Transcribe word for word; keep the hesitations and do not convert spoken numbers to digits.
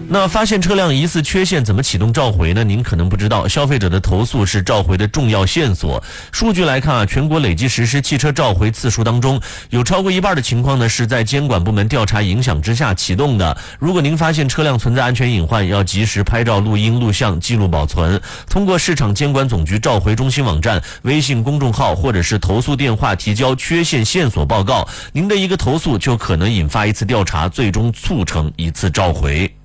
那发现车辆疑似缺陷，怎么启动召回呢？您可能不知道，消费者的投诉是召回的重要线索。数据来看啊，全国累计实施汽车召回次数当中，有超过一半的情况呢是在监管部门调查影响之下启动的。如果您发现车辆存在安全隐患，要及时拍照、录音、录像记录保存，通过市场监管总局召回中心网站、微信公众号或者是投诉电话提交缺陷线索报告，您的一个投诉就可能引发一次调查，最终促成一次召回。